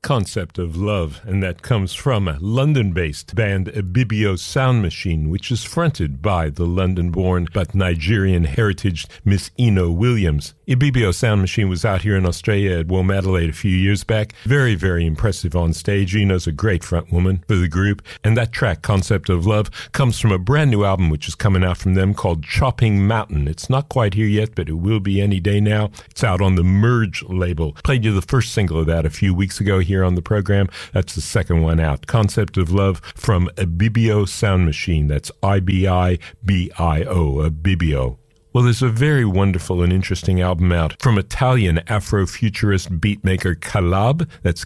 Concept of Love, and that comes from a London-based band Ibibio Sound Machine, which is fronted by the London-born but Nigerian-heritaged Miss Eno Williams. Ibibio Sound Machine was out here in Australia at Womadelaide a few years back. Very, very impressive on stage. Eno's a great front woman for the group, and that track, Concept of Love, comes from a brand new album which is coming out from them called Chopping Mountain. It's not quite here yet, but it will be any day now. It's out on the Merge label. Played you the first single of that a few weeks ago here on the program. That's the second one out. Concept of Love from Ibibio Sound Machine. That's Ibibio, Ibibio. Well, there's a very wonderful and interesting album out from Italian Afrofuturist beatmaker Kalab, that's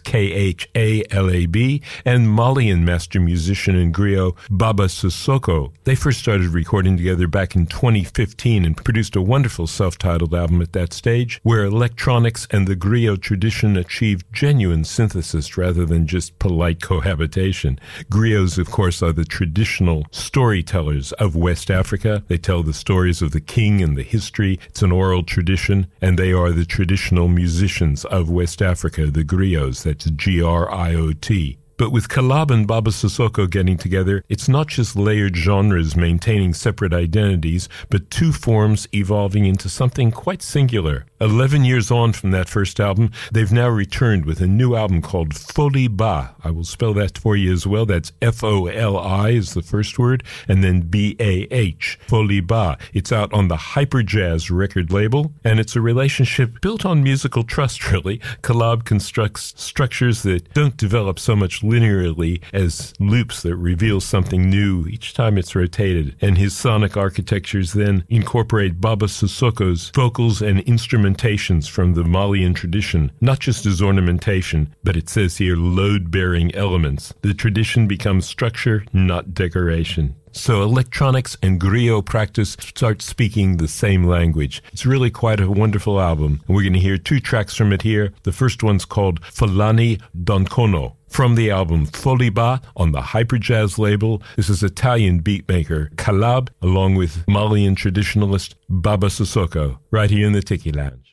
Khalab, and Malian master musician and griot Baba Sissoko. They first started recording together back in 2015 and produced a wonderful self-titled album at that stage, where electronics and the griot tradition achieved genuine synthesis rather than just polite cohabitation. Griots, of course, are the traditional storytellers of West Africa. They tell the stories of the king and the history. It's an oral tradition, and they are the traditional musicians of West Africa, the griots. That's Griot. But with Kalab and Baba Sissoko getting together, it's not just layered genres maintaining separate identities, but two forms evolving into something quite singular. 11 years on from that first album, they've now returned with a new album called Foli Ba. I will spell that for you as well. That's Foli is the first word, and then Bah. Foli Ba. It's out on the Hyperjazz record label, and it's a relationship built on musical trust, really. Kalab constructs structures that don't develop so much linearly as loops that reveal something new each time it's rotated, and his sonic architectures then incorporate Baba Sissoko's vocals and instrumentations from the Malian tradition, not just as ornamentation, but it says here load-bearing elements. The tradition becomes structure, not decoration. So electronics and griot practice start speaking the same language. It's really quite a wonderful album, and we're going to hear two tracks from it here. The first one's called Fulani Donkono. From the album Foli Ba on the Hyperjazz label, this is Italian beatmaker Kalab along with Malian traditionalist Baba Sissoko, right here in the Tiki Lounge.